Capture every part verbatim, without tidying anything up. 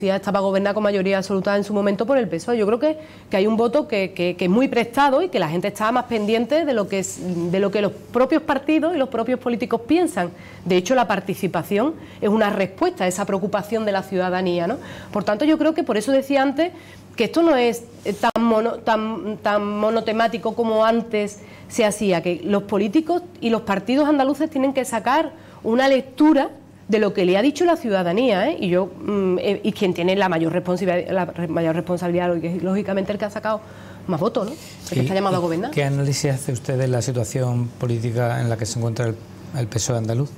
estaba gobernada con mayoría absoluta en su momento por el P S O E. Yo creo que, que hay un voto que, que, que es muy prestado y que la gente está más pendiente de lo que es, de lo que los propios partidos y los propios políticos piensan. De hecho, la participación es una respuesta a esa preocupación de la ciudadanía, ¿no? Por tanto, yo creo que por eso decía antes que esto no es tan, mono, tan, tan monotemático como antes se hacía, que los políticos y los partidos andaluces tienen que sacar una lectura de lo que le ha dicho la ciudadanía, ¿eh? y yo mm, eh, y quien tiene la mayor responsabilidad, la mayor responsabilidad, lógicamente el que ha sacado más votos, ¿no? El que está llamado a gobernar. ¿Qué análisis hace usted de la situación política en la que se encuentra el, el P S O E andaluz?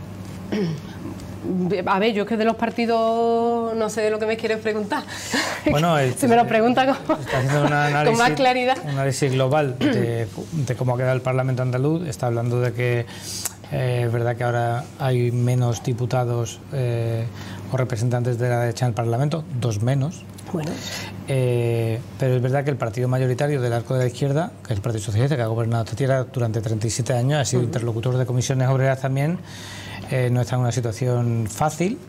A ver, yo es que de los partidos no sé de lo que me quieres preguntar. Bueno, el, si me lo pregunta con, está haciendo un análisis, con más claridad. Un análisis global de, de cómo ha quedado el Parlamento andaluz. Está hablando de que Eh, es verdad que ahora hay menos diputados eh, o representantes de la derecha en el Parlamento, dos menos. Bueno. Eh, pero es verdad que el partido mayoritario del arco de la izquierda, que es el Partido Socialista, que ha gobernado esta tierra durante treinta y siete años, ha sido uh-huh. interlocutor de comisiones obreras también, eh, no está en una situación fácil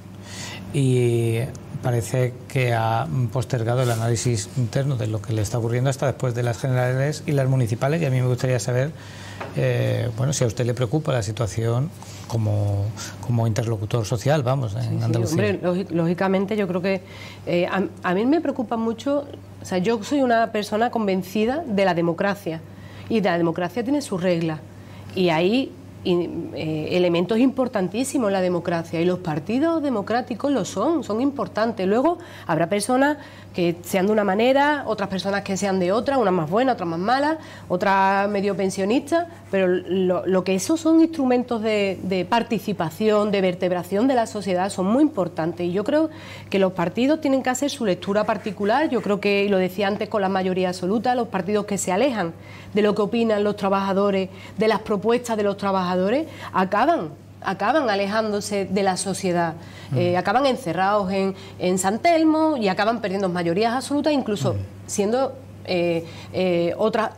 y parece que ha postergado el análisis interno de lo que le está ocurriendo hasta después de las generales y las municipales. Y a mí me gustaría saber eh, bueno, si a usted le preocupa la situación como, como interlocutor social, vamos, en sí, Andalucía. Sí, hombre, lógicamente yo creo que eh, a, a mí me preocupa mucho, o sea, yo soy una persona convencida de la democracia y de la democracia tiene sus reglas y ahí Y, eh, elementos importantísimos en la democracia y los partidos democráticos lo son, son importantes. Luego habrá personas que sean de una manera, otras personas que sean de otra, unas más buenas, otras más malas, otras medio pensionistas, pero lo, lo que esos son instrumentos de, de participación, de vertebración de la sociedad son muy importantes y yo creo que los partidos tienen que hacer su lectura particular. Yo creo que, y lo decía antes con la mayoría absoluta, los partidos que se alejan de lo que opinan los trabajadores, de las propuestas de los trabajadores, acaban, acaban alejándose de la sociedad, mm. eh, acaban encerrados en, en San Telmo y acaban perdiendo mayorías absolutas, incluso mm. siendo eh, eh, otra,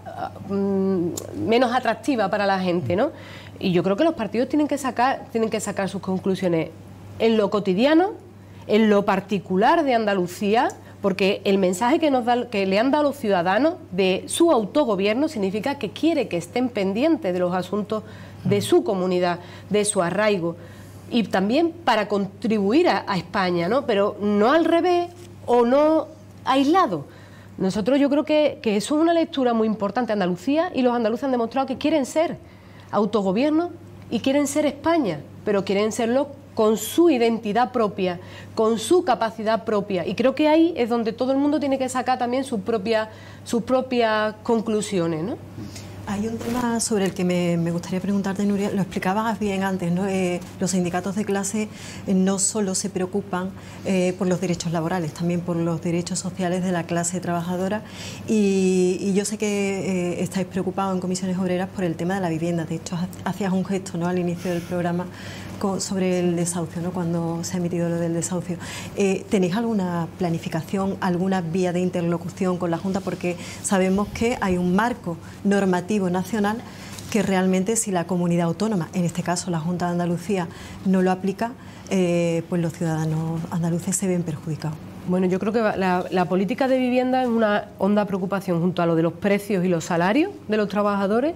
mm, menos atractiva para la gente, ¿no? Y yo creo que los partidos tienen que sacar, tienen que sacar sus conclusiones en lo cotidiano, en lo particular de Andalucía, porque el mensaje que, nos da, que le han dado los ciudadanos de su autogobierno significa que quiere que estén pendientes de los asuntos de su comunidad, de su arraigo, y también para contribuir a, a España, ¿no? Pero no al revés o no aislado. Nosotros yo creo que, que eso es una lectura muy importante. Andalucía y los andaluces han demostrado que quieren ser autogobierno y quieren ser España, pero quieren serlo con su identidad propia, con su capacidad propia. Y creo que ahí es donde todo el mundo tiene que sacar también sus propias sus propias conclusiones, ¿no? Hay un tema sobre el que me, me gustaría preguntarte, Nuria, lo explicabas bien antes, ¿no? Eh, los sindicatos de clase eh, no solo se preocupan eh, por los derechos laborales, también por los derechos sociales de la clase trabajadora y, y yo sé que eh, estáis preocupados en comisiones obreras por el tema de la vivienda. De hecho, hacías un gesto, ¿no?, al inicio del programa sobre el desahucio, ¿no?, cuando se ha emitido lo del desahucio. Eh, ¿Tenéis alguna planificación, alguna vía de interlocución con la Junta? Porque sabemos que hay un marco normativo nacional que realmente, si la comunidad autónoma, en este caso la Junta de Andalucía, no lo aplica, eh, pues los ciudadanos andaluces se ven perjudicados. Bueno, yo creo que la, la política de vivienda es una honda preocupación junto a lo de los precios y los salarios de los trabajadores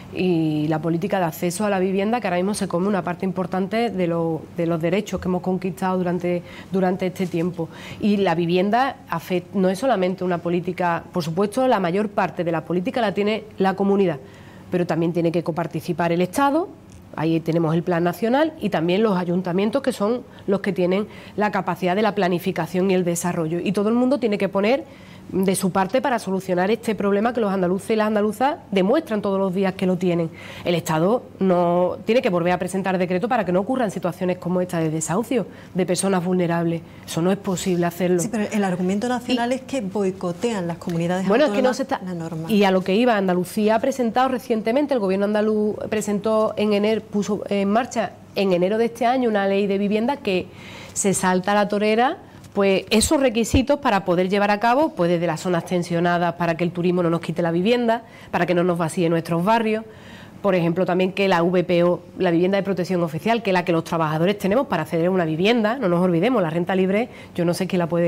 y la política de acceso a la vivienda, que ahora mismo se come una parte importante de, lo, de los derechos que hemos conquistado durante, durante este tiempo. Y la vivienda afecta, no es solamente una política, por supuesto la mayor parte de la política la tiene la comunidad, pero también tiene que coparticipar el Estado. Ahí tenemos el Plan Nacional y también los ayuntamientos, que son los que tienen la capacidad de la planificación y el desarrollo. Y todo el mundo tiene que poner de su parte para solucionar este problema que los andaluces y las andaluzas demuestran todos los días que lo tienen. El Estado no tiene que volver a presentar decreto para que no ocurran situaciones como esta de desahucio de personas vulnerables. Eso no es posible hacerlo. Sí, pero el argumento nacional y, es que boicotean las comunidades bueno, autónomas es que no se está, la norma. Y a lo que iba, Andalucía ha presentado recientemente, el gobierno andaluz presentó en enero, puso en marcha en enero de este año una ley de vivienda que se salta a la torera pues esos requisitos para poder llevar a cabo, pues desde las zonas tensionadas para que el turismo no nos quite la vivienda, para que no nos vacíe nuestros barrios, por ejemplo también que la V P O, la vivienda de protección oficial, que es la que los trabajadores tenemos para acceder a una vivienda, no nos olvidemos, la renta libre, yo no sé quién la puede